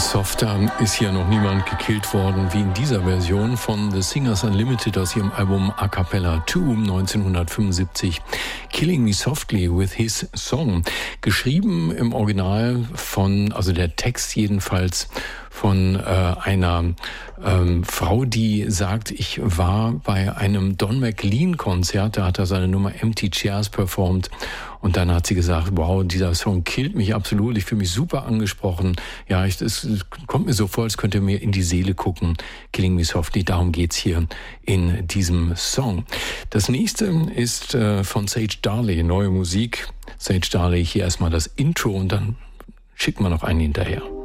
Softer ist hier noch niemand gekillt worden wie in dieser Version von The Singers Unlimited aus ihrem Album A Cappella 2 1975. Killing Me Softly with His Song. Geschrieben im Original von, also der Text jedenfalls, von einer Frau, die sagt, ich war bei einem Don McLean-Konzert, da hat er seine Nummer Empty Chairs performt und dann hat sie gesagt, wow, dieser Song killt mich absolut, ich fühle mich super angesprochen. Ja, es kommt mir so vor, als könnte er mir in die Seele gucken. Killing Me Softly, darum geht's hier in diesem Song. Das nächste ist von Sage Darley, neue Musik. Sage Darley, hier erstmal das Intro und dann schicken wir noch einen hinterher.